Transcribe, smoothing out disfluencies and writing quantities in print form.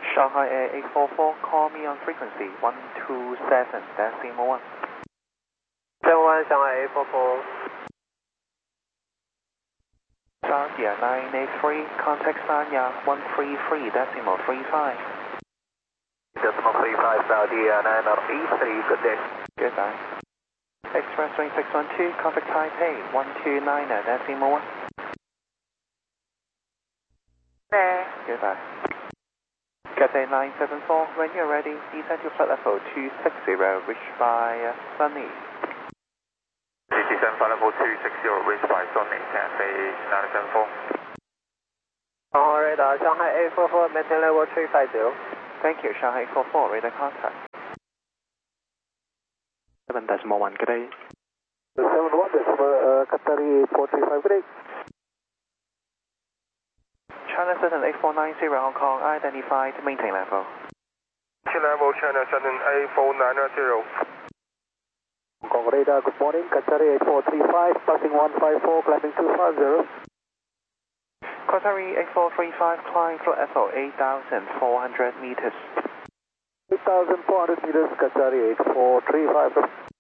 Shanghai Air 844, call me on frequency 127.1. 71 Shanghai 844. Saudia 983, contact Sanya 133.35. Decimal 35 Saudia 983, good day. Goodbye. Express 2612, contact Taipei 129.1. There. Goodbye. Cathay 974, when you're ready, descend to flight level 260, reached by Sunny. Descend flight level 260, reached by Sunny, Cathay 974. Radar, Shanghai 844, maintain level 350. Thank you, Shanghai 844, radar contact. 7.1, good day. 71 Qatari 435, good day. China Southern 8490, Hong Kong, identified, maintain level. Level China Southern 8490. Hong Kong radar, good morning, Qatari 8435, passing 154, climbing 250. Qatari 8435, climb floor level 8,400 meters. 8,400 meters, Qatari 8435.